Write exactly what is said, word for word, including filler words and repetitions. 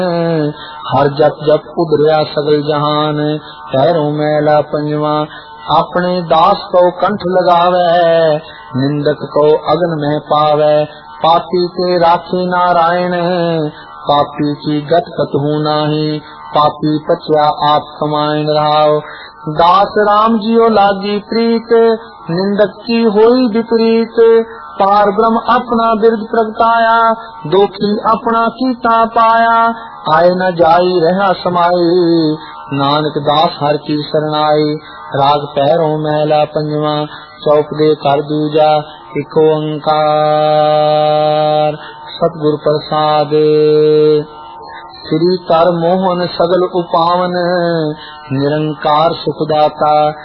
हर जप जप उधरिया सगल जहान। पैरों मैला पंजवा अपने दास को कंठ लगावे, निंदक को अग्न में पावे। पापी के राखी नारायण, पापी की गत कतहु नाही। पापी पचया आप कमाइन रहाओ। दास राम जियो लागी प्रीत, निंदक की होई विपरीत। पार ब्रह्म अपना बिरद प्रगटाया, दोखी अपना कीता पाया। आए न जाई रहा समाई, नानक दास हर की शरणाई। राग पैरों मैला पंजवा, चौप दे कर दूजा एक ओंकार। सतगुर प्रसाद। श्री कर मोहन सगल उपावन, निरंकार सुखदाता।